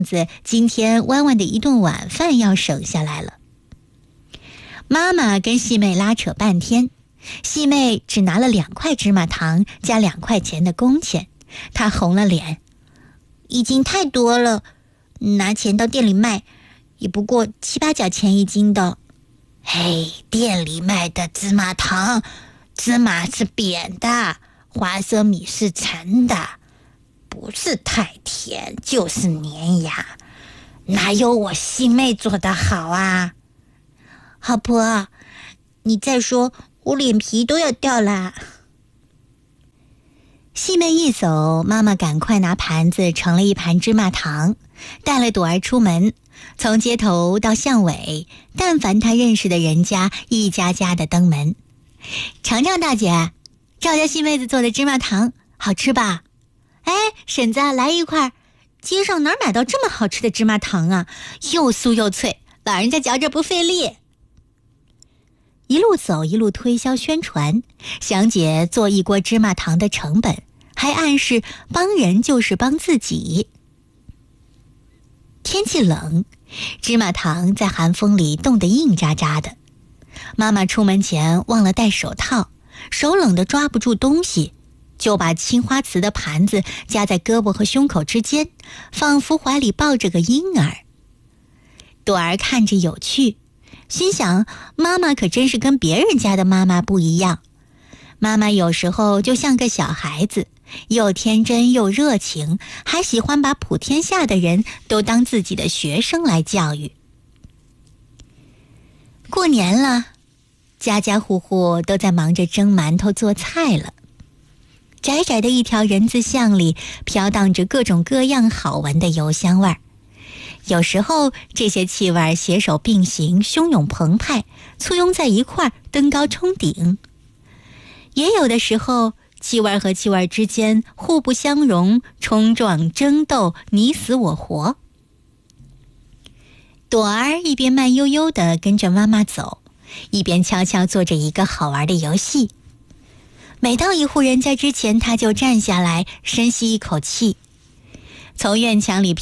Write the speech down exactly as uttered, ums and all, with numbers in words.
子今天弯弯的一顿晚饭要省下来了。妈妈跟细妹拉扯半天，细妹只拿了两块芝麻糖加两块钱的工钱，她红了脸，已经太多了，拿钱到店里卖也不过七八角钱一斤的。嘿，店里卖的芝麻糖，芝麻是扁的，花生米是沉的，不是太甜就是粘牙，哪有我细妹做的好啊？好婆，你再说我脸皮都要掉啦。细妹一走，妈妈赶快拿盘子盛了一盘芝麻糖，带了朵儿出门，从街头到巷尾，但凡她认识的人家，一家家的登门。尝尝大姐，赵家细妹子做的芝麻糖好吃吧？哎，婶子来一块，街上哪儿买到这么好吃的芝麻糖啊？又酥又脆，老人家嚼着不费力。一路走一路推销宣传，详解做一锅芝麻糖的成本，还暗示帮人就是帮自己。天气冷，芝麻糖在寒风里冻得硬扎扎的。妈妈出门前忘了戴手套，手冷得抓不住东西，就把青花瓷的盘子夹在胳膊和胸口之间，仿佛怀里抱着个婴儿。朵儿看着有趣，心想妈妈可真是跟别人家的妈妈不一样。妈妈有时候就像个小孩子，又天真又热情，还喜欢把普天下的人都当自己的学生来教育。过年了，家家户户都在忙着蒸馒头做菜了。窄窄的一条人字巷里飘荡着各种各样好闻的油香味儿，有时候这些气味携手并行，汹涌澎湃，簇拥在一块儿，登高冲顶。也有的时候，气味和气味之间互不相容，冲撞争斗，你死我活。朵儿一边慢悠悠地跟着妈妈走，一边悄悄做着一个好玩的游戏。每到一户人家之前，她就站下来，深吸一口气，从院墙里